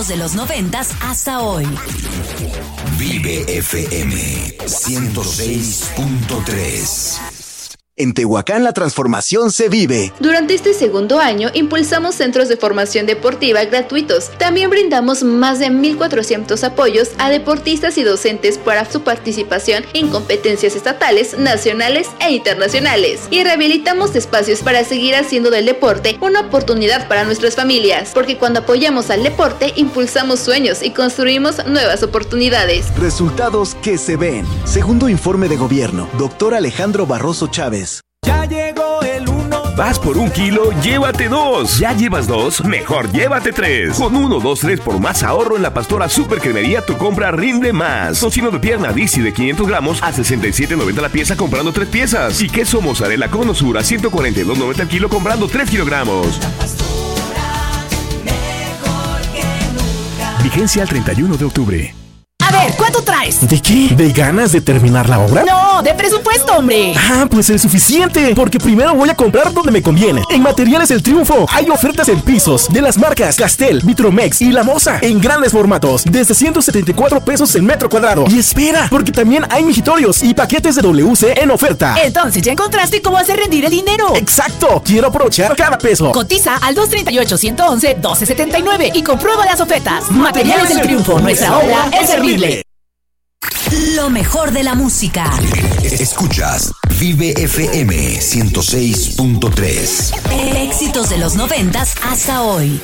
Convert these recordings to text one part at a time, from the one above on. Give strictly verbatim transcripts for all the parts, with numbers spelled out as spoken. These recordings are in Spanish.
Éxitos de los noventas hasta hoy. Vive F M ciento seis punto tres. En Tehuacán la transformación se vive. Durante este segundo año impulsamos centros de formación deportiva gratuitos. También brindamos más de mil cuatrocientos apoyos a deportistas y docentes para su participación en competencias estatales, nacionales e internacionales. Y rehabilitamos espacios para seguir haciendo del deporte una oportunidad para nuestras familias. Porque cuando apoyamos al deporte, impulsamos sueños y construimos nuevas oportunidades. Resultados que se ven. Segundo informe de gobierno. Doctor Alejandro Barroso Chávez. Ya llegó el uno. Vas por un kilo, llévate dos. ¿Ya llevas dos? Mejor llévate tres. Con uno, dos, tres por más ahorro en la Pastora Super Cremería, tu compra rinde más. Tocino de pierna Dizzy de quinientos gramos a sesenta y siete noventa la pieza comprando tres piezas. Y queso mozzarella Cono Sur a ciento cuarenta y dos noventa el kilo comprando tres kilogramos. La Pastora, mejor que nunca. Vigencia al treinta y uno de octubre. A ver, ¿cuánto traes? ¿De qué? ¿De ganas de terminar la obra? No, de presupuesto, hombre. Ah, pues es suficiente, porque primero voy a comprar donde me conviene. En Materiales El Triunfo hay ofertas en pisos de las marcas Castel, Vitromex y La Moza en grandes formatos, desde ciento setenta y cuatro pesos el metro cuadrado. Y espera, porque también hay mijitorios y paquetes de W C en oferta. Entonces ya encontraste cómo hacer rendir el dinero. Exacto, quiero aprovechar cada peso. Cotiza al dos tres ocho, uno uno uno, doce setenta y nueve y comprueba las ofertas. Materiales El Triunfo, nuestra obra es servir. Lo mejor de la música. Escuchas Vive F M ciento seis punto tres. Éxitos de los noventas hasta hoy.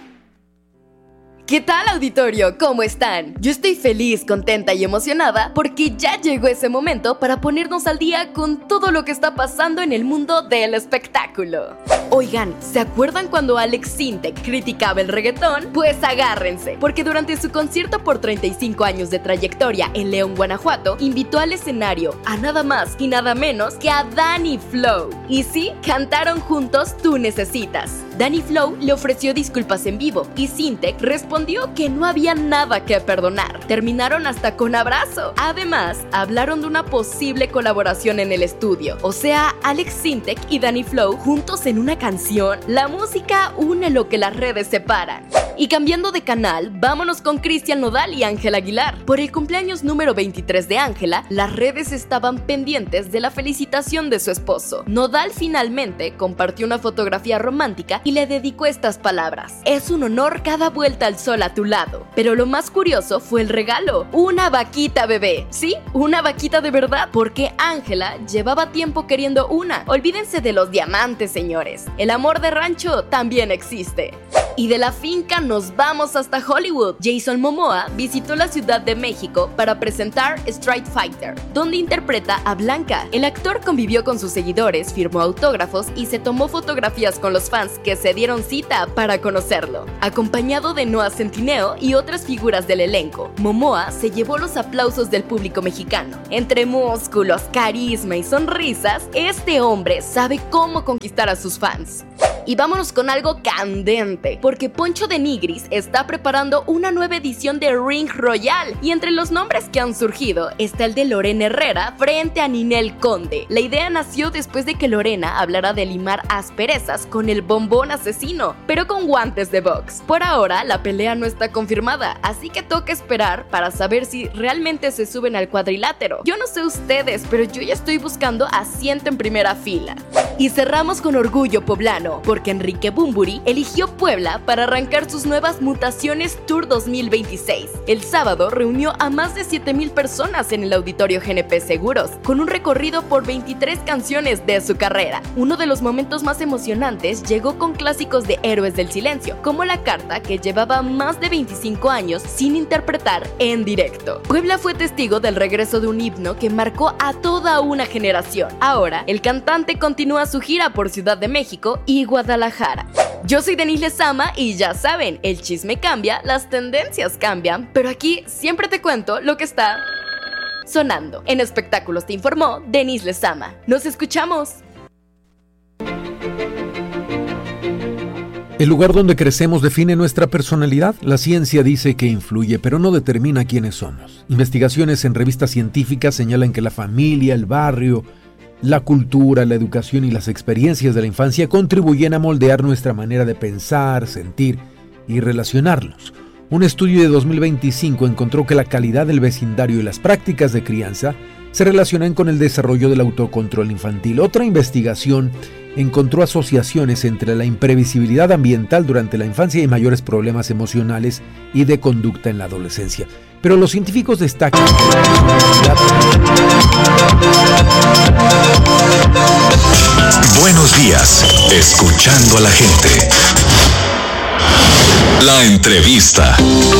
¿Qué tal, auditorio? ¿Cómo están? Yo estoy feliz, contenta y emocionada porque ya llegó ese momento para ponernos al día con todo lo que está pasando en el mundo del espectáculo. Oigan, ¿se acuerdan cuando Alex Sintek criticaba el reggaetón? Pues agárrense, porque durante su concierto por treinta y cinco años de trayectoria en León, Guanajuato, invitó al escenario a nada más y nada menos que a Danny Flow. Y sí, cantaron juntos Tú Necesitas. Danny Flow le ofreció disculpas en vivo y Sintek respondió que no había nada que perdonar. Terminaron hasta con abrazo. Además, hablaron de una posible colaboración en el estudio. O sea, Alex Sintek y Danny Flow juntos en una canción. La música une lo que las redes separan. Y cambiando de canal, vámonos con Cristian Nodal y Ángela Aguilar. Por el cumpleaños número veintitrés de Ángela, las redes estaban pendientes de la felicitación de su esposo. Nodal finalmente compartió una fotografía romántica y le dedicó estas palabras: es un honor cada vuelta al sol a tu lado. Pero lo más curioso fue el regalo: una vaquita bebé. Sí, una vaquita de verdad, porque Ángela llevaba tiempo queriendo una. Olvídense de los diamantes, señores. El amor de rancho también existe. Y de la finca nos vamos hasta Hollywood. Jason Momoa visitó la Ciudad de México para presentar Street Fighter, donde interpreta a Blanca. El actor convivió con sus seguidores, firmó autógrafos y se tomó fotografías con los fans que se dieron cita para conocerlo. Acompañado de Noah Centineo y otras figuras del elenco, Momoa se llevó los aplausos del público mexicano. Entre músculos, carisma y sonrisas, este hombre sabe cómo conquistar a sus fans. Y vámonos con algo candente, porque Poncho de Nigris está preparando una nueva edición de Ring Royal, y entre los nombres que han surgido está el de Lorena Herrera frente a Ninel Conde. La idea nació después de que Lorena hablara de limar asperezas con el bombón asesino, pero con guantes de box. Por ahora la pelea no está confirmada, así que toca esperar para saber si realmente se suben al cuadrilátero. Yo no sé ustedes, pero yo ya estoy buscando asiento en primera fila. Y cerramos con orgullo poblano, porque Enrique Bunbury eligió Puebla para arrancar sus nuevas Mutaciones Tour dos mil veintiséis. El sábado reunió a más de siete mil personas en el Auditorio G N P Seguros, con un recorrido por veintitrés canciones de su carrera. Uno de los momentos más emocionantes llegó con clásicos de Héroes del Silencio, como La Carta, que llevaba más de veinticinco años sin interpretar en directo. Puebla fue testigo del regreso de un himno que marcó a toda una generación. Ahora, el cantante continúa su gira por Ciudad de México y Guadalajara. Yo soy Denise Lezama y ya saben, el chisme cambia, las tendencias cambian, pero aquí siempre te cuento lo que está sonando. En Espectáculos te informó Denise Lezama. ¡Nos escuchamos! El lugar donde crecemos define nuestra personalidad. La ciencia dice que influye, pero no determina quiénes somos. Investigaciones en revistas científicas señalan que la familia, el barrio, la cultura, la educación y las experiencias de la infancia contribuyen a moldear nuestra manera de pensar, sentir y relacionarnos. Un estudio de dos mil veinticinco encontró que la calidad del vecindario y las prácticas de crianza se relacionan con el desarrollo del autocontrol infantil. Otra investigación encontró asociaciones entre la imprevisibilidad ambiental durante la infancia y mayores problemas emocionales y de conducta en la adolescencia. Pero los científicos destacan Buenos días, escuchando a la gente. La entrevista.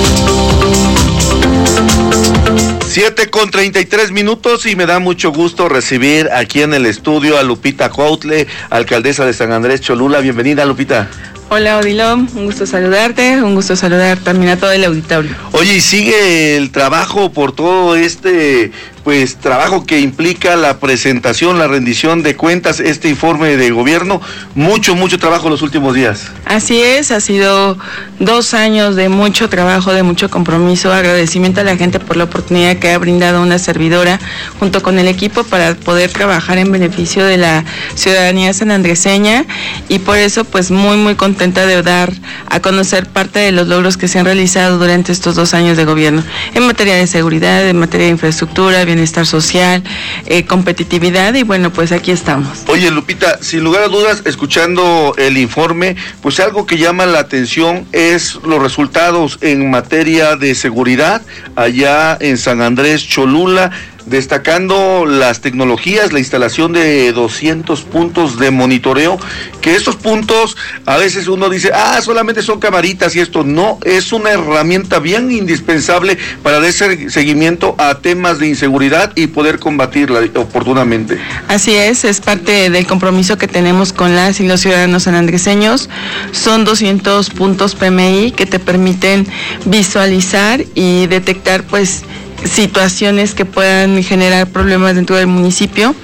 siete con treinta y tres minutos y me da mucho gusto recibir aquí en el estudio a Lupita Cuautle, alcaldesa de San Andrés Cholula. Bienvenida, Lupita. Hola, Odilon, un gusto saludarte, un gusto saludar también a todo el auditorio. Oye, y sigue el trabajo por todo este, pues, trabajo que implica la presentación, la rendición de cuentas, este informe de gobierno, mucho, mucho trabajo los últimos días. Así es, ha sido dos años de mucho trabajo, de mucho compromiso, agradecimiento a la gente por la oportunidad que ha brindado una servidora junto con el equipo para poder trabajar en beneficio de la ciudadanía sanandreseña, y por eso pues muy, muy contenta de dar a conocer parte de los logros que se han realizado durante estos dos años de gobierno en materia de seguridad, en materia de infraestructura, bienestar social, eh, competitividad, y bueno, pues aquí estamos. Oye, Lupita, sin lugar a dudas, escuchando el informe, pues algo que llama la atención es los resultados en materia de seguridad allá en San Andrés Cholula, destacando las tecnologías, la instalación de doscientos puntos de monitoreo, que estos puntos a veces uno dice, ah, solamente son camaritas, y esto no, es una herramienta bien indispensable para dar seguimiento a temas de inseguridad y poder combatirla oportunamente. Así es, es parte del compromiso que tenemos con las y los ciudadanos sanandreseños. Son doscientos puntos P M I que te permiten visualizar y detectar pues situaciones que puedan generar problemas dentro del municipio.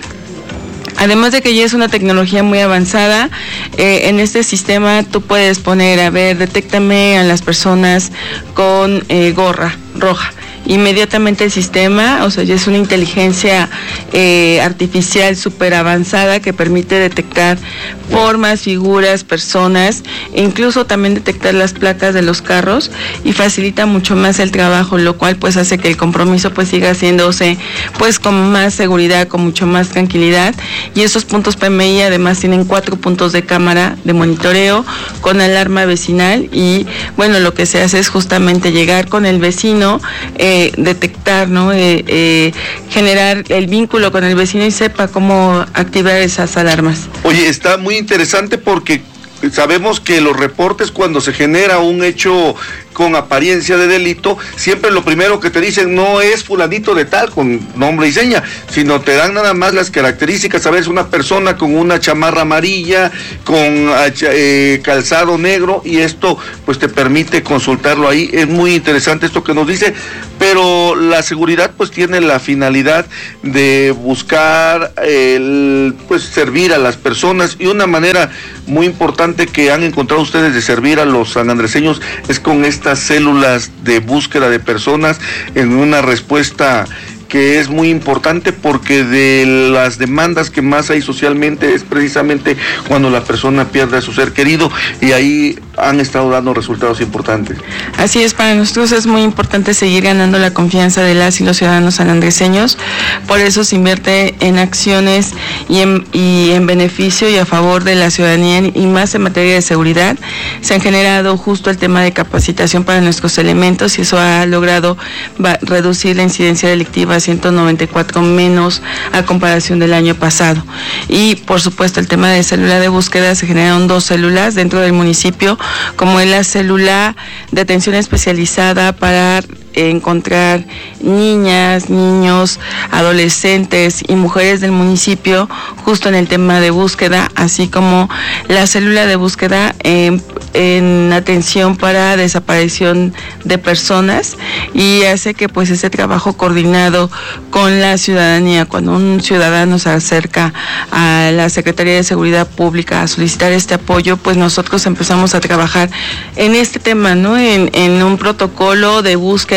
Además de que ya es una tecnología muy avanzada, eh, en este sistema tú puedes poner, a ver, detéctame a las personas con eh, gorra roja. Inmediatamente el sistema, o sea, ya es una inteligencia eh, artificial súper avanzada que permite detectar formas, figuras, personas, e incluso también detectar las placas de los carros, y facilita mucho más el trabajo, lo cual pues hace que el compromiso pues siga haciéndose pues con más seguridad, con mucho más tranquilidad. Y esos puntos P M I además tienen cuatro puntos de cámara de monitoreo con alarma vecinal, y bueno, lo que se hace es justamente llegar con el vecino, eh, Eh, detectar, ¿no? Eh, eh, generar el vínculo con el vecino y sepa cómo activar esas alarmas. Oye, está muy interesante porque sabemos que los reportes, cuando se genera un hecho con apariencia de delito, siempre lo primero que te dicen no es fulanito de tal con nombre y seña, sino te dan nada más las características. A veces una persona con una chamarra amarilla, con eh, calzado negro, y esto pues te permite consultarlo ahí. Es muy interesante esto que nos dice, pero la seguridad pues tiene la finalidad de buscar el, pues servir a las personas, y una manera muy importante que han encontrado ustedes de servir a los sanandreseños es con este estas células de búsqueda de personas, en una respuesta que es muy importante, porque de las demandas que más hay socialmente es precisamente cuando la persona pierde a su ser querido, y ahí han estado dando resultados importantes. Así es, para nosotros es muy importante seguir ganando la confianza de las y los ciudadanos sanandreseños, por eso se invierte en acciones y en, y en beneficio y a favor de la ciudadanía, y más en materia de seguridad. Se han generado justo el tema de capacitación para nuestros elementos, y eso ha logrado va, reducir la incidencia delictiva a ciento noventa y cuatro menos a comparación del año pasado. Y por supuesto el tema de célula de búsqueda, se generaron dos células dentro del municipio, como es la célula de atención especializada para encontrar niñas, niños, adolescentes y mujeres del municipio justo en el tema de búsqueda, así como la célula de búsqueda en, en atención para desaparición de personas, y hace que pues ese trabajo coordinado con la ciudadanía, cuando un ciudadano se acerca a la Secretaría de Seguridad Pública a solicitar este apoyo, pues nosotros empezamos a trabajar en este tema, ¿no? En, en un protocolo de búsqueda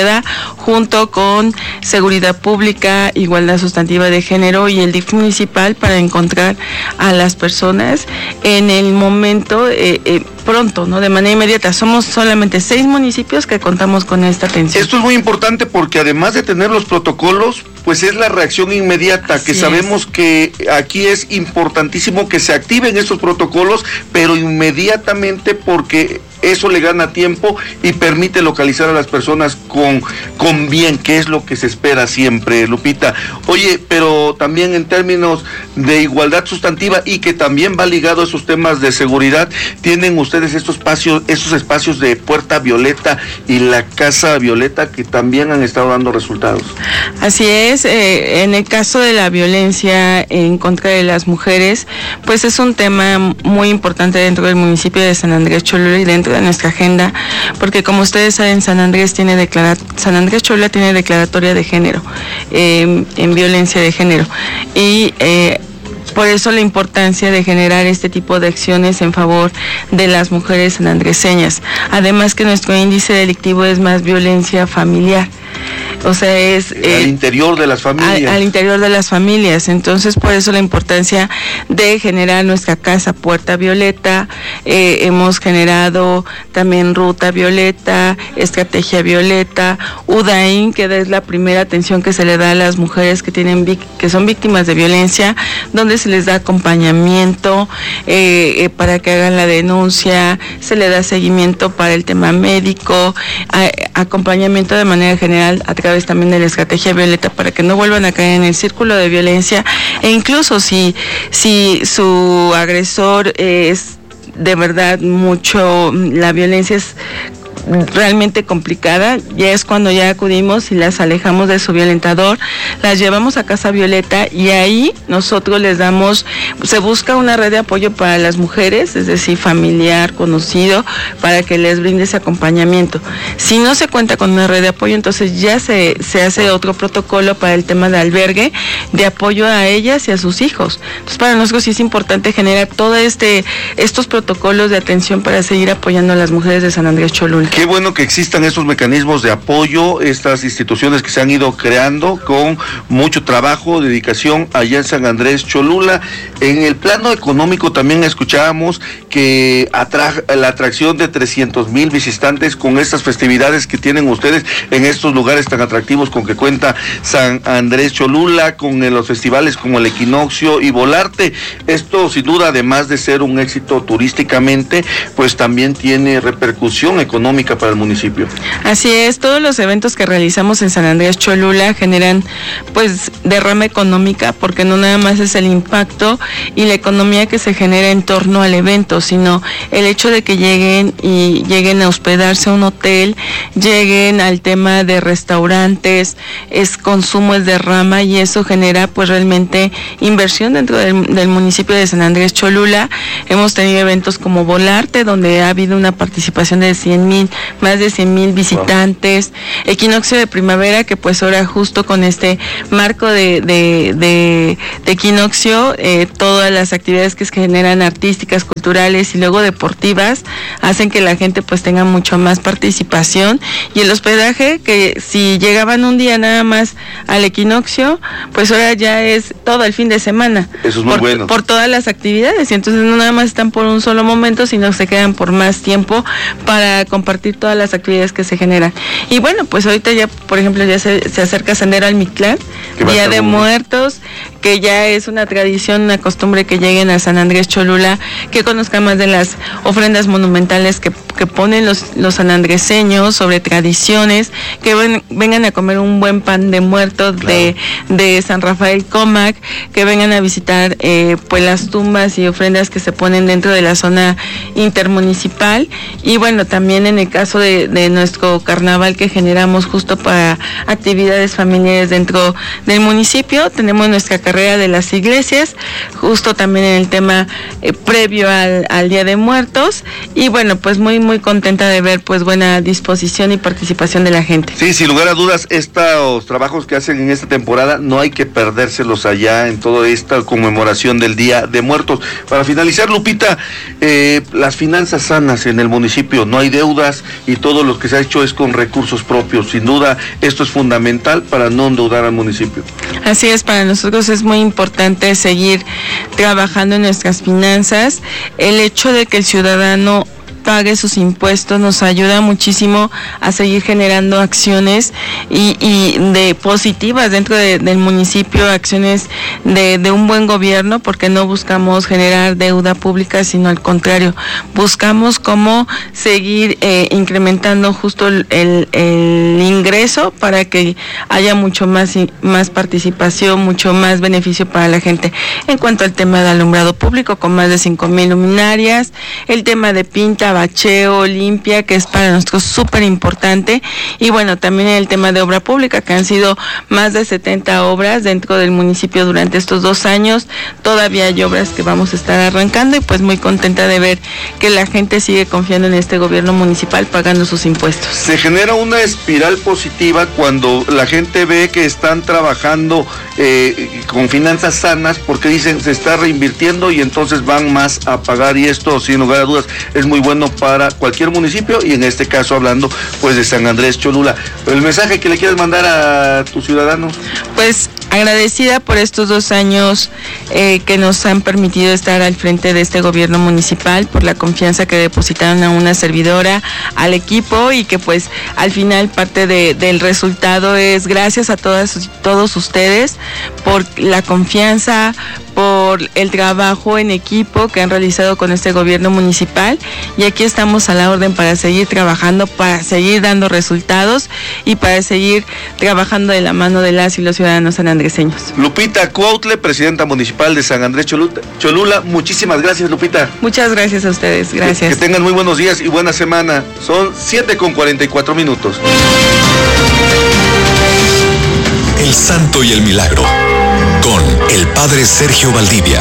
da junto con Seguridad Pública, Igualdad Sustantiva de Género y el D I F municipal para encontrar a las personas en el momento eh, eh, pronto, ¿no? De manera inmediata. Somos solamente seis municipios que contamos con esta atención. Esto es muy importante porque además de tener los protocolos, pues es la reacción inmediata, que Así sabemos es. que aquí es importantísimo que se activen estos protocolos, pero inmediatamente, porque eso le gana tiempo y permite localizar a las personas con, con bien, que es lo que se espera siempre, Lupita. Oye, pero también en términos de igualdad sustantiva y que también va ligado a esos temas de seguridad, tienen ustedes estos espacios, estos espacios de Puerta Violeta y la Casa Violeta que también han estado dando resultados. Así es, eh, en el caso de la violencia en contra de las mujeres, pues es un tema muy importante dentro del municipio de San Andrés Cholula y dentro de nuestra agenda, porque como ustedes saben, San Andrés tiene declara, San Andrés Cholula tiene declaratoria de género, eh, en violencia de género, y eh, por eso la importancia de generar este tipo de acciones en favor de las mujeres sanandreseñas. Además que nuestro índice delictivo es más violencia familiar. O sea, es... Eh, al interior de las familias. Al, al interior de las familias. Entonces, por eso la importancia de generar nuestra casa Puerta Violeta. Eh, hemos generado también Ruta Violeta, Estrategia Violeta, UDAIN, que es la primera atención que se le da a las mujeres que tienen que son víctimas de violencia, donde se les da acompañamiento eh, eh, para que hagan la denuncia, se le da seguimiento para el tema médico, a, acompañamiento de manera general a través también de la Estrategia Violeta para que no vuelvan a caer en el círculo de violencia, e incluso si, si su agresor es de verdad mucho, la violencia es realmente complicada, ya es cuando ya acudimos y las alejamos de su violentador, las llevamos a Casa Violeta y ahí nosotros les damos, se busca una red de apoyo para las mujeres, es decir, familiar, conocido, para que les brinde ese acompañamiento. Si no se cuenta con una red de apoyo, entonces ya se, se hace otro protocolo para el tema de albergue, de apoyo a ellas y a sus hijos. Entonces para nosotros sí es importante generar todo este, estos protocolos de atención para seguir apoyando a las mujeres de San Andrés Cholula. Qué bueno que existan estos mecanismos de apoyo, estas instituciones que se han ido creando con mucho trabajo, dedicación allá en San Andrés Cholula. En el plano económico también escuchábamos que atra- la atracción de trescientos mil visitantes con estas festividades que tienen ustedes en estos lugares tan atractivos con que cuenta San Andrés Cholula, con los festivales como el Equinoccio y Volarte. Esto sin duda, además de ser un éxito turísticamente, pues también tiene repercusión económica para el municipio. Así es, todos los eventos que realizamos en San Andrés Cholula generan pues derrama económica, porque no nada más es el impacto y la economía que se genera en torno al evento, sino el hecho de que lleguen y lleguen a hospedarse a un hotel, lleguen al tema de restaurantes, es consumo, es derrama, y eso genera pues realmente inversión dentro del, del municipio de San Andrés Cholula. Hemos tenido eventos como Volarte, donde ha habido una participación de cien mil, más de cien mil visitantes. Wow. Equinoccio de primavera, que pues ahora justo con este marco de, de, de, de equinoccio, eh, todas las actividades que se generan artísticas, culturales y luego deportivas, hacen que la gente pues tenga mucho más participación, y el hospedaje, que si llegaban un día nada más al equinoccio, pues ahora ya es todo el fin de semana. Eso es muy por, bueno. Por todas las actividades, y entonces no nada más están por un solo momento, sino se quedan por más tiempo para compartir todas las actividades que se generan. Y bueno, pues ahorita ya, por ejemplo, ya se, se acerca Sendero al Mictlán, Día de Muertos, que ya es una tradición, una costumbre que lleguen a San Andrés Cholula, que conozcan más de las ofrendas monumentales que, que ponen los, los sanandreseños sobre tradiciones, que ven, vengan a comer un buen pan de muertos, claro, de, de San Rafael Comac, que vengan a visitar eh, pues las tumbas y ofrendas que se ponen dentro de la zona intermunicipal. Y bueno, también en el caso de, de nuestro carnaval que generamos justo para actividades familiares dentro del municipio, tenemos nuestra carnaval carrera de las iglesias, justo también en el tema eh, previo al, al Día de Muertos, y bueno, pues muy muy contenta de ver pues buena disposición y participación de la gente. Sí, sin lugar a dudas, estos trabajos que hacen en esta temporada no hay que perdérselos allá en toda esta conmemoración del Día de Muertos. Para finalizar, Lupita, eh, las finanzas sanas en el municipio, no hay deudas y todo lo que se ha hecho es con recursos propios. Sin duda, esto es fundamental para no endeudar al municipio. Así es, para nosotros es muy importante seguir trabajando en nuestras finanzas. El hecho de que el ciudadano pague sus impuestos nos ayuda muchísimo a seguir generando acciones y, y de positivas dentro de, del municipio, acciones de, de un buen gobierno, porque no buscamos generar deuda pública, sino al contrario, buscamos cómo seguir eh, incrementando justo el, el, el ingreso para que haya mucho más, más participación, mucho más beneficio para la gente. En cuanto al tema de alumbrado público, con más de cinco mil luminarias, el tema de pinta, bacheo, limpia, que es para nosotros súper importante, y bueno, también el tema de obra pública, que han sido más de setenta obras dentro del municipio durante estos dos años. Todavía hay obras que vamos a estar arrancando, y pues muy contenta de ver que la gente sigue confiando en este gobierno municipal, pagando sus impuestos. Se genera una espiral positiva cuando la gente ve que están trabajando eh, con finanzas sanas, porque dicen se está reinvirtiendo y entonces van más a pagar, y esto sin lugar a dudas es muy bueno para cualquier municipio, y en este caso hablando pues de San Andrés Cholula. El mensaje que le quieres mandar a tus ciudadanos. Pues agradecida por estos dos años eh, que nos han permitido estar al frente de este gobierno municipal, por la confianza que depositaron a una servidora, al equipo, y que pues al final parte de, del resultado es gracias a todas, todos ustedes por la confianza, por el trabajo en equipo que han realizado con este gobierno municipal, y aquí estamos a la orden para seguir trabajando, para seguir dando resultados y para seguir trabajando de la mano de las y los ciudadanos sanandreseños. Lupita Cuautle, presidenta municipal de San Andrés Cholula, Cholula, muchísimas gracias, Lupita. Muchas gracias a ustedes, gracias. Que, que tengan muy buenos días y buena semana. Son siete con cuarenta y cuatro minutos. El Santo y el Milagro, con el Padre Sergio Valdivia.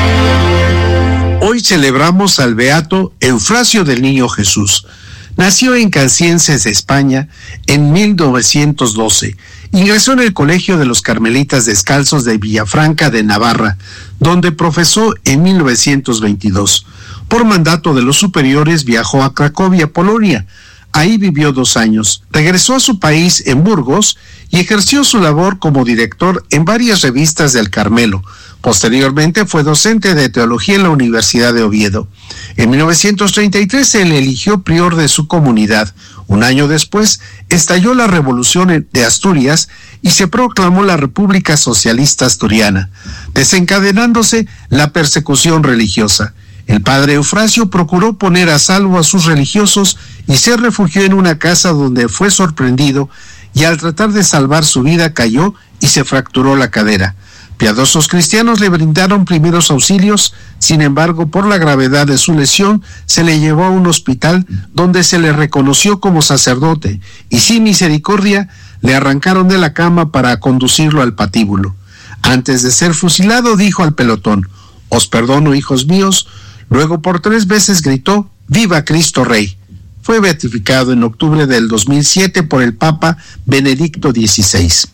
Hoy celebramos al beato Eufrasio del Niño Jesús. Nació en Cancienses, España, en mil novecientos doce. Ingresó en el Colegio de los Carmelitas Descalzos de Villafranca de Navarra, donde profesó en mil novecientos veintidós. Por mandato de los superiores viajó a Cracovia, Polonia. Ahí vivió dos años. Regresó a su país en Burgos y ejerció su labor como director en varias revistas del Carmelo. Posteriormente fue docente de teología en la Universidad de Oviedo. En mil novecientos treinta y tres se le eligió prior de su comunidad. Un año después estalló la Revolución de Asturias y se proclamó la República Socialista Asturiana, desencadenándose la persecución religiosa. El padre Eufrasio procuró poner a salvo a sus religiosos y se refugió en una casa donde fue sorprendido, y al tratar de salvar su vida cayó y se fracturó la cadera. Piadosos cristianos le brindaron primeros auxilios, sin embargo, por la gravedad de su lesión, se le llevó a un hospital donde se le reconoció como sacerdote y sin misericordia le arrancaron de la cama para conducirlo al patíbulo. Antes de ser fusilado dijo al pelotón: «Os perdono, hijos míos». Luego por tres veces gritó: «¡Viva Cristo Rey!». Fue beatificado en octubre del dos mil siete por el Papa Benedicto dieciséis.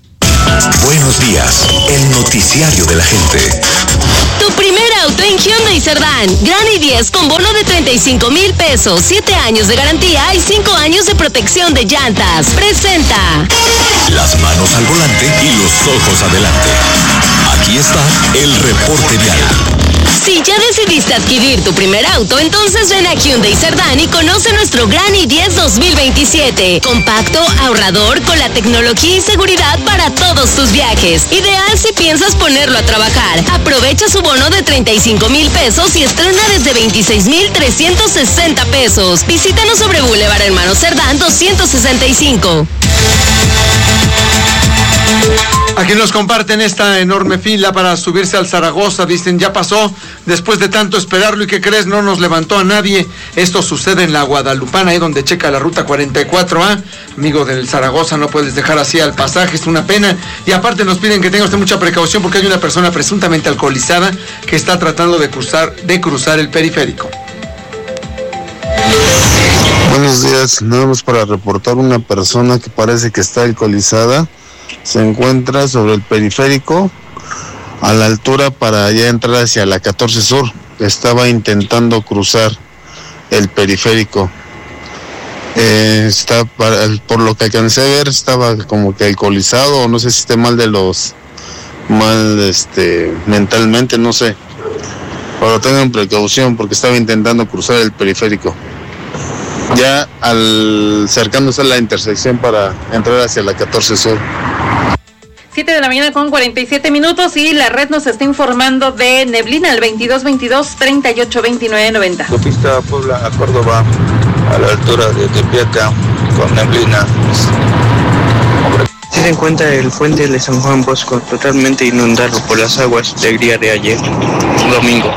Buenos días, el noticiario de la gente. Tu primer auto en Hyundai Cerdán. Gran i diez con bono de treinta y cinco mil pesos, siete años de garantía y cinco años de protección de llantas. Presenta. Las manos al volante y los ojos adelante. Aquí está el reporte vial. Si ya decidiste adquirir tu primer auto, entonces ven a Hyundai Cerdán y conoce nuestro Gran i diez dos mil veintisiete. Compacto, ahorrador, con la tecnología y seguridad para todos tus viajes. Ideal si piensas ponerlo a trabajar. Aprovecha su bono de treinta y cinco mil pesos y estrena desde veintiséis mil trescientos sesenta pesos. Visítanos sobre Boulevard Hermano Cerdán doscientos sesenta y cinco. Aquí nos comparten esta enorme fila para subirse al Zaragoza. Dicen, ya pasó después de tanto esperarlo, y ¿qué crees? No nos levantó a nadie. Esto sucede en la Guadalupana, ahí donde checa la ruta cuarenta y cuatro A. Amigo del Zaragoza, no puedes dejar así al pasaje, es una pena. Y aparte nos piden que tenga usted mucha precaución porque hay una persona presuntamente alcoholizada que está tratando de cruzar, de cruzar el periférico. Buenos días, nada más para reportar una persona que parece que está alcoholizada. Se encuentra sobre el periférico a la altura para ya entrar hacia la catorce Sur. Estaba intentando cruzar el periférico. Eh, está para, por lo que alcancé a ver, estaba como que alcoholizado, o no sé si esté mal de los mal este mentalmente, no sé. Pero tengan precaución porque estaba intentando cruzar el periférico. Ya al acercándose a la intersección para entrar hacia la catorce Sur. siete de la mañana con cuarenta y siete minutos y la red nos está informando de neblina al veintidós veintidós treinta y ocho veintinueve noventa. Autopista Puebla a Córdoba a la altura de Tepeaca con neblina. Se encuentra el puente de San Juan Bosco totalmente inundado por las aguas del día de ayer, domingo.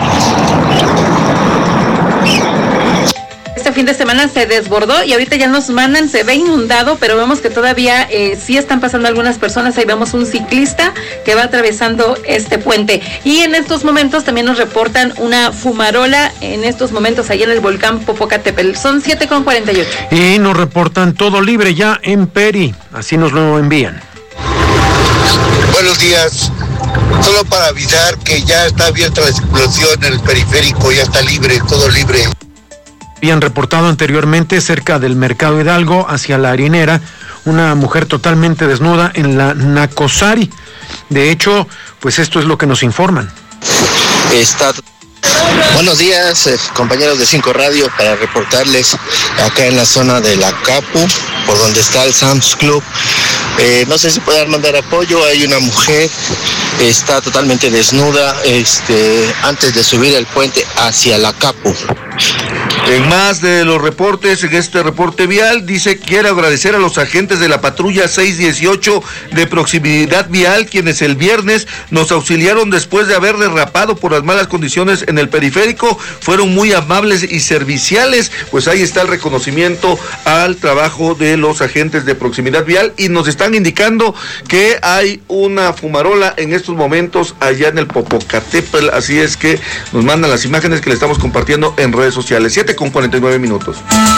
Este fin de semana se desbordó y ahorita ya nos mandan, se ve inundado, pero vemos que todavía eh, sí están pasando algunas personas. Ahí vemos un ciclista que va atravesando este puente. Y en estos momentos también nos reportan una fumarola, en estos momentos allá en el volcán Popocatépetl. Son siete con cuarenta y ocho. Y nos reportan todo libre ya en Peri, así nos lo envían. Buenos días, solo para avisar que ya está abierta la circulación en el periférico, ya está libre, todo libre. Habían reportado anteriormente cerca del Mercado Hidalgo hacia la Harinera una mujer totalmente desnuda en la Nacosari. De hecho, pues esto es lo que nos informan. Está... Buenos días, eh, compañeros de Cinco Radio, para reportarles acá en la zona de la Capu, por donde está el Sam's Club. Eh, no sé si puedan mandar apoyo. Hay una mujer, está totalmente desnuda, este, antes de subir el puente hacia la Capu. En más de los reportes, en este reporte vial, dice, quiere agradecer a los agentes de la patrulla seiscientos dieciocho de proximidad vial, quienes el viernes nos auxiliaron después de haber derrapado por las malas condiciones en el periférico. Fueron muy amables y serviciales. Pues ahí está el reconocimiento al trabajo de los agentes de proximidad vial, y nos están indicando que hay una fumarola en estos momentos allá en el Popocatépetl, así es que nos mandan las imágenes que le estamos compartiendo en redes sociales. siete con cuarenta y nueve minutos.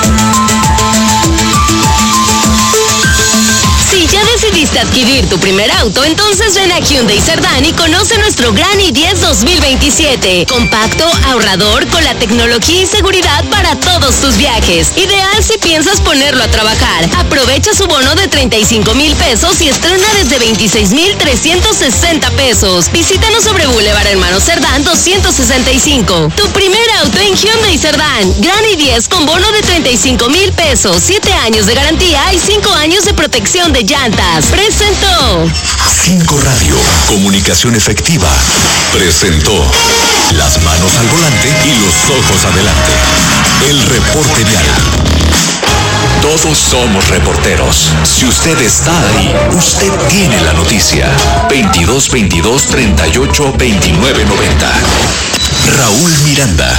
Si ya decidiste adquirir tu primer auto, entonces ven a Hyundai Cerdán y conoce nuestro Gran i diez dos mil veintisiete. Compacto, ahorrador, con la tecnología y seguridad para todos tus viajes. Ideal si piensas ponerlo a trabajar. Aprovecha su bono de treinta y cinco mil pesos y estrena desde veintiséis mil trescientos sesenta pesos. Visítanos sobre Boulevard Hermano Cerdán doscientos sesenta y cinco. Tu primer auto en Hyundai Cerdán. Gran i diez con bono de treinta y cinco mil pesos, siete años de garantía y cinco años de protección de llantas. Presentó Cinco Radio, comunicación efectiva. Presentó las manos al volante y los ojos adelante. El reporte vial. Todos somos reporteros. Si usted está ahí, usted tiene la noticia. veintidós veintidós treinta y ocho veintinueve noventa. Raúl Miranda.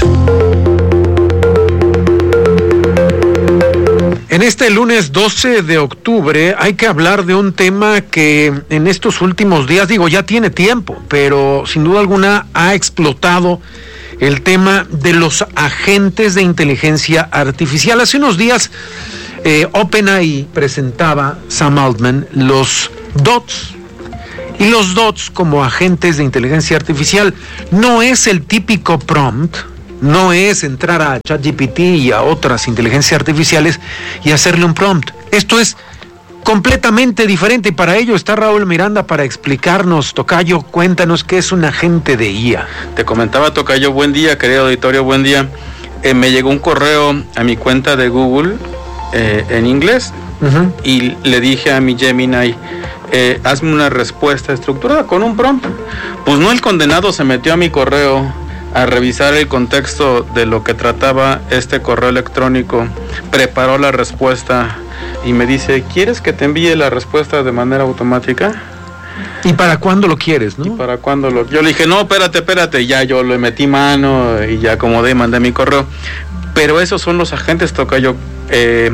En este lunes doce de octubre hay que hablar de un tema que en estos últimos días, digo, ya tiene tiempo, pero sin duda alguna ha explotado el tema de los agentes de inteligencia artificial. Hace unos días eh, OpenAI presentaba, Sam Altman, los dots. Y los dots como agentes de inteligencia artificial no es el típico prompt. No es entrar a ChatGPT y a otras inteligencias artificiales y hacerle un prompt. Esto es completamente diferente y para ello está Raúl Miranda para explicarnos. Tocayo, cuéntanos qué es un agente de I A. Te comentaba, Tocayo, buen día, querido auditorio, buen día. Eh, me llegó un correo a mi cuenta de Google eh, en inglés uh-huh. y le dije a mi Gemini, eh, hazme una respuesta estructurada con un prompt. Pues no, el condenado se metió a mi correo a revisar el contexto de lo que trataba este correo electrónico, preparó la respuesta y me dice, ¿quieres que te envíe la respuesta de manera automática? ¿Y para cuándo lo quieres, no? ¿Y para cuándo lo? Yo le dije, no, espérate, espérate, y ya yo le metí mano y ya acomodé, mandé mi correo. Pero esos son los agentes, tocayo, eh,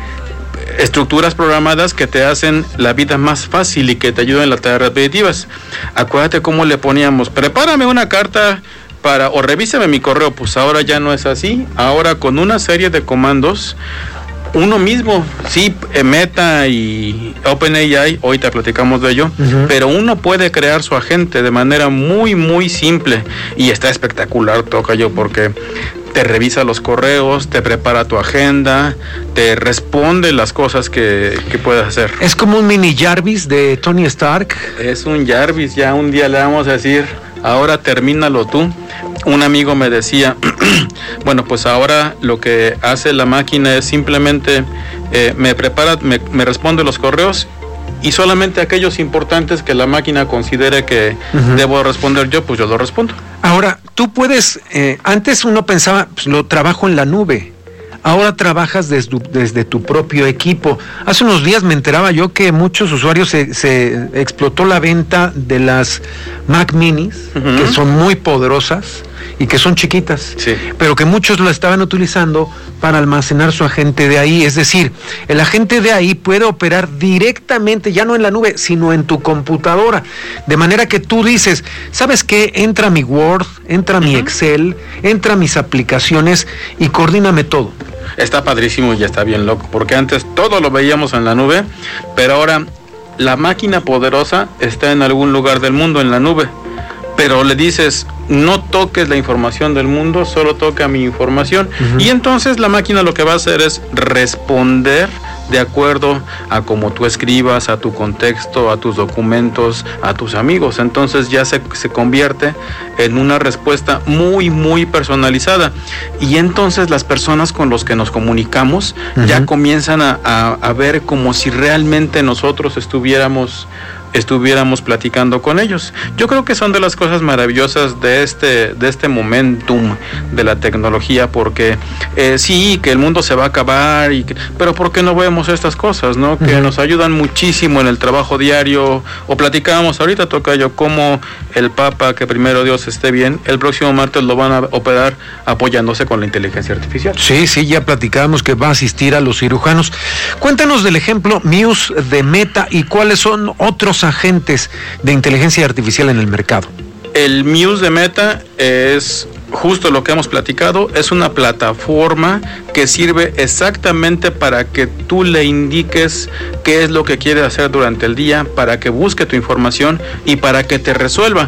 estructuras programadas que te hacen la vida más fácil y que te ayudan en las tareas repetitivas. Acuérdate cómo le poníamos, prepárame una carta para, o revísame mi correo, pues ahora ya no es así, ahora con una serie de comandos, uno mismo, sí, Meta y OpenAI, hoy te platicamos de ello, uh-huh. pero uno puede crear su agente de manera muy, muy simple y está espectacular, tocayo, porque te revisa los correos, te prepara tu agenda, te responde las cosas que, que puedes hacer. Es como un mini Jarvis de Tony Stark. Es un Jarvis, ya un día le vamos a decir, ahora termínalo tú. Un amigo me decía, bueno, pues ahora lo que hace la máquina es simplemente eh, me prepara, me, me responde los correos y solamente aquellos importantes que la máquina considere que uh-huh. debo responder yo, pues yo lo respondo. Ahora, tú puedes, eh, antes uno pensaba, pues lo trabajo en la nube. Ahora trabajas desde, desde tu propio equipo. Hace unos días me enteraba yo que muchos usuarios se, se explotó la venta de las Mac Minis, uh-huh. que son muy poderosas y que son chiquitas, sí. pero que muchos lo estaban utilizando para almacenar su agente de ahí. Es decir, el agente de ahí puede operar directamente, ya no en la nube, sino en tu computadora. De manera que tú dices, ¿sabes qué? Entra mi Word, entra uh-huh. mi Excel, entra mis aplicaciones y coordíname todo. Está padrísimo y ya está bien loco, porque antes todo lo veíamos en la nube, pero ahora la máquina poderosa está en algún lugar del mundo en la nube, pero le dices, no toques la información del mundo, solo toca mi información, uh-huh. y entonces la máquina lo que va a hacer es responder de acuerdo a cómo tú escribas, a tu contexto, a tus documentos, a tus amigos. Entonces ya se, se convierte en una respuesta muy, muy personalizada. Y entonces las personas con las que nos comunicamos uh-huh. ya comienzan a, a, a ver como si realmente nosotros estuviéramos estuviéramos platicando con ellos. Yo creo que son de las cosas maravillosas de este de este momentum de la tecnología, porque eh, sí, que el mundo se va a acabar, y que, pero ¿por qué no vemos estas cosas, no? Que uh-huh. nos ayudan muchísimo en el trabajo diario. O platicábamos ahorita, tocayo, cómo el Papa, que primero Dios esté bien, el próximo martes lo van a operar apoyándose con la inteligencia artificial. Sí, sí, ya platicábamos que va a asistir a los cirujanos. Cuéntanos del ejemplo Muse de Meta y cuáles son otros agentes de inteligencia artificial en el mercado. El Muse de Meta es justo lo que hemos platicado, es una plataforma que sirve exactamente para que tú le indiques qué es lo que quiere hacer durante el día, para que busque tu información y para que te resuelva.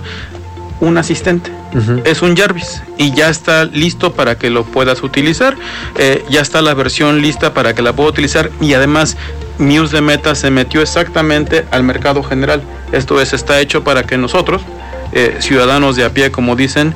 Un asistente, uh-huh. es un Jarvis y ya está listo para que lo puedas utilizar. Eh, ya está la versión lista para que la pueda utilizar, y además Muse de Meta se metió exactamente al mercado general. Esto es, está hecho para que nosotros, eh, ciudadanos de a pie, como dicen,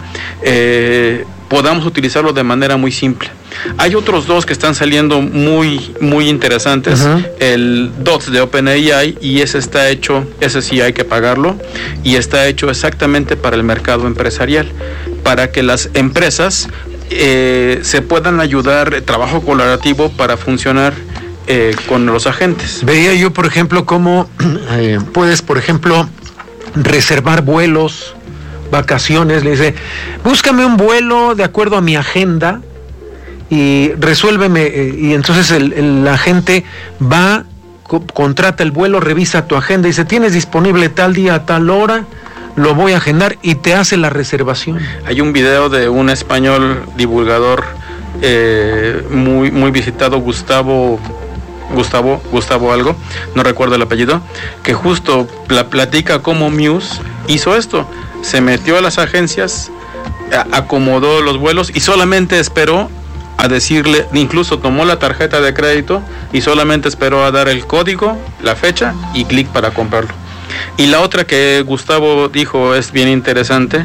eh, podamos utilizarlo de manera muy simple. Hay otros dos que están saliendo muy, muy interesantes. Uh-huh. El Dots de OpenAI, y ese está hecho, ese sí hay que pagarlo, y está hecho exactamente para el mercado empresarial, para que las empresas eh, se puedan ayudar, trabajo colaborativo para funcionar eh, con los agentes. Veía yo, por ejemplo, cómo eh, puedes, por ejemplo, reservar vuelos, vacaciones. Le dice, búscame un vuelo de acuerdo a mi agenda y resuélveme, eh, y entonces el, el agente va, co- contrata el vuelo, revisa tu agenda y dice, tienes disponible tal día a tal hora, lo voy a agendar, y te hace la reservación. Hay un video de un español divulgador eh, muy, muy visitado, Gustavo Gustavo, Gustavo algo, no recuerdo el apellido, que justo pla- platica cómo Muse hizo esto. Se metió a las agencias, a- acomodó los vuelos y solamente esperó a decirle, incluso tomó la tarjeta de crédito y solamente esperó a dar el código, la fecha y clic para comprarlo. Y la otra que Gustavo dijo es bien interesante.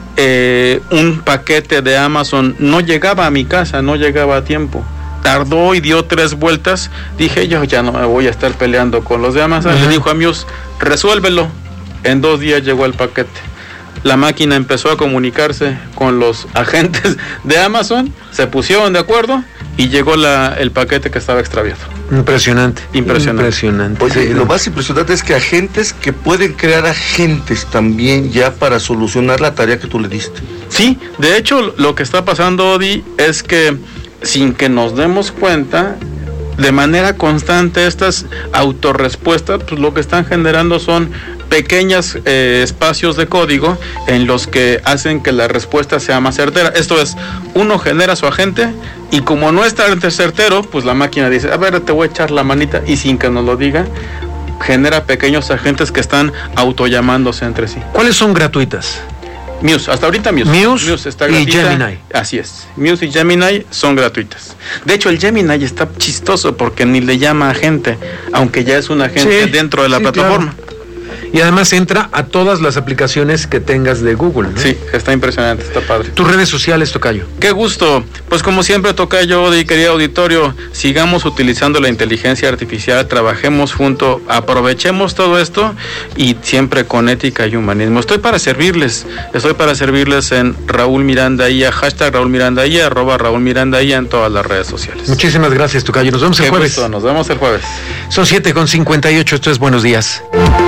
Eh, un paquete de Amazon no llegaba a mi casa, no llegaba a tiempo. Tardó y dio tres vueltas. Dije, yo ya no me voy a estar peleando con los de Amazon. Uh-huh. Le dijo a Muse, resuélvelo. En dos días llegó el paquete. La máquina empezó a comunicarse con los agentes de Amazon, se pusieron de acuerdo y llegó la, el paquete que estaba extraviado. Impresionante. Impresionante. Impresionante. Oye, Sí, lo no. más impresionante es que agentes que pueden crear agentes también ya para solucionar la tarea que tú le diste. Sí, de hecho lo que está pasando, Odi, es que sin que nos demos cuenta, de manera constante estas autorrespuestas, pues lo que están generando son pequeños eh, espacios de código en los que hacen que la respuesta sea más certera. Esto es, uno genera su agente y como no es tan certero, pues la máquina dice, a ver, te voy a echar la manita, y sin que nos lo diga, genera pequeños agentes que están autollamándose entre sí. ¿Cuáles son gratuitas? Muse, hasta ahorita Muse. Muse, Muse está y gratuita. Gemini. Así es. Muse y Gemini son gratuitas. De hecho, el Gemini está chistoso porque ni le llama agente, aunque ya es un agente Sí, dentro de la sí, plataforma. claro. Y además entra a todas las aplicaciones que tengas de Google, ¿no? Sí, está impresionante, está padre. Tus redes sociales, tocayo. Qué gusto. Pues como siempre, tocayo y querido auditorio, sigamos utilizando la inteligencia artificial, trabajemos juntos, aprovechemos todo esto y siempre con ética y humanismo. Estoy para servirles, estoy para servirles en Raúl Miranda I A, hashtag Raúl Miranda I A, arroba Raúl Miranda I A en todas las redes sociales. Muchísimas gracias, tocayo. Nos vemos el Qué jueves. gusto, nos vemos el jueves. Son siete con cincuenta y ocho, esto es Buenos Días.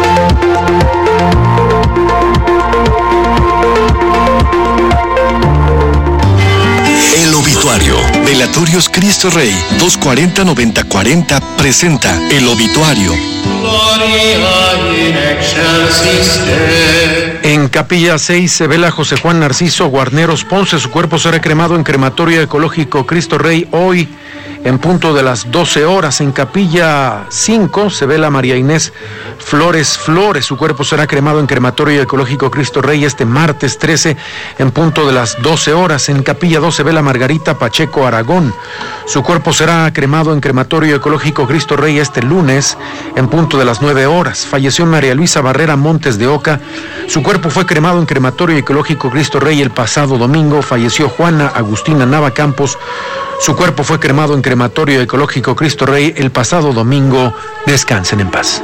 El obituario. Velatorios Cristo Rey doscientos cuarenta noventa cuarenta presenta El obituario. En Capilla seis se vela José Juan Narciso Guarneros Ponce. Su cuerpo será cremado en Crematorio Ecológico Cristo Rey hoy en punto de las doce horas. En Capilla cinco se vela María Inés Flores Flores. Su cuerpo será cremado en Crematorio Ecológico Cristo Rey este martes trece en punto de las doce horas. En Capilla dos se vela Margarita Pacheco Aragón. Su cuerpo será cremado en Crematorio Ecológico Cristo Rey este lunes en punto de las nueve horas. Falleció María Luisa Barrera Montes de Oca. Su cuerpo fue cremado en Crematorio Ecológico Cristo Rey el pasado domingo. Falleció Juana Agustina Nava Campos. Su cuerpo fue cremado en Crematorio Ecológico Cristo Rey el pasado domingo. Descansen en paz.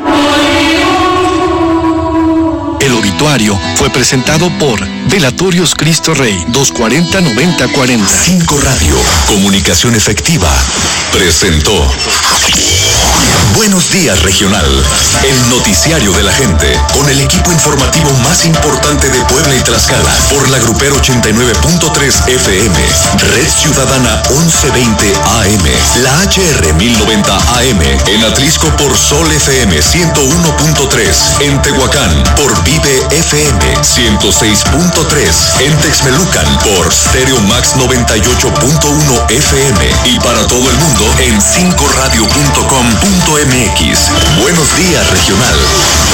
El obituario fue presentado por Velatorios Cristo Rey doscientos cuarenta noventa cuarenta. Cinco Radio, comunicación efectiva, presentó Buenos Días Regional, el noticiario de la gente, con el equipo informativo más importante de Puebla y Tlaxcala, por la Grupero ochenta y nueve punto tres F M, Red Ciudadana once veinte A M, la H R mil noventa A M, en Atlisco por Sol F M ciento uno punto tres, en Tehuacán por Vive F M ciento seis punto tres, en Texmelucan por Stereo Max noventa y ocho punto uno F M y para todo el mundo en cinco radio punto com punto m x. Buenos Días Regional.